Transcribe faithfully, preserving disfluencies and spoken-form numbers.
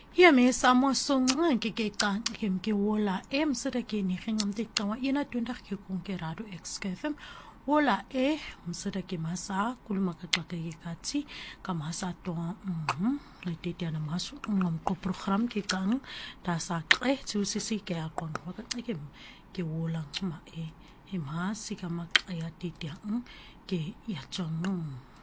Hier me samo song ke ke ka ke ke wola em sera ke ni khingam te tawa ina tunda ke kun ke rado xkfm wola e msera ke masa kuluma ka ka ke kati ka masa to mhm le te te na masu ngam ko program ke kang ta sa ke tu sisi ke akon wa ka ke ke wola ma e e ma si ka ma ya te te ke ya chong